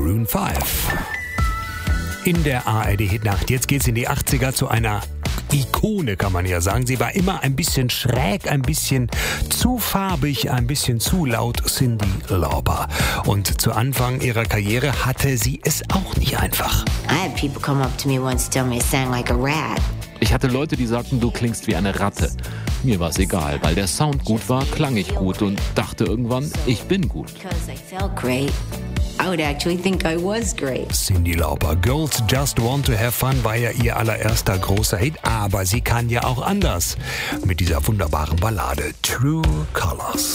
Maroon 5. In der ARD-Hitnacht. Jetzt geht's in die 80er zu einer Ikone, kann man ja sagen. Sie war immer ein bisschen schräg, ein bisschen zu farbig, ein bisschen zu laut, Cyndi Lauper. Und zu Anfang ihrer Karriere hatte sie es auch nicht einfach. I had people come up to me once, tell me I sang like a rat. Ich hatte Leute, die sagten, du klingst wie eine Ratte. Mir war es egal, weil der Sound gut war, klang ich gut und dachte irgendwann, ich bin gut. Because I felt great. I would actually think I was great. Cyndi Lauper, Girls Just Want to Have Fun war ja ihr allererster großer Hit, aber sie kann ja auch anders. Mit dieser wunderbaren Ballade True Colors.